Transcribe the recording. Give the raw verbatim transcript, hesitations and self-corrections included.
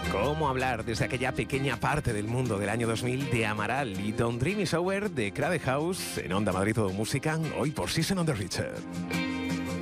¿Cómo hablar desde aquella pequeña parte del mundo del año dos mil de Amaral y Don't Dream Is Over de Crowded House en Onda Madrid Todo Música, hoy por Season on the Richard?